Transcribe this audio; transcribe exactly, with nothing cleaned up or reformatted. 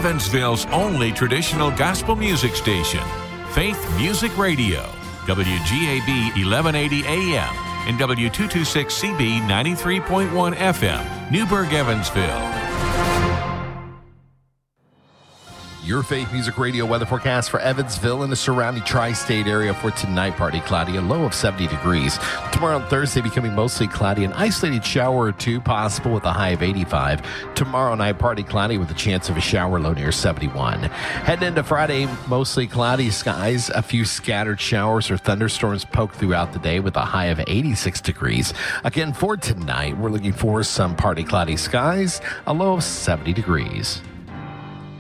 Evansville's only traditional gospel music station, Faith Music Radio, W G A B eleven eighty A M and W two twenty-six C B ninety-three point one F M, Newburgh, Evansville. Your Faith Music Radio weather forecast for Evansville and the surrounding tri-state area for tonight. Partly cloudy, a low of seventy degrees. Tomorrow and Thursday becoming mostly cloudy, an isolated shower or two possible with a high of eighty-five. Tomorrow night, partly cloudy with a chance of a shower, low near seventy-one. Heading into Friday, mostly cloudy skies, a few scattered showers or thunderstorms poke throughout the day with a high of eighty-six degrees. Again, for tonight, we're looking for some partly cloudy skies, a low of seventy degrees.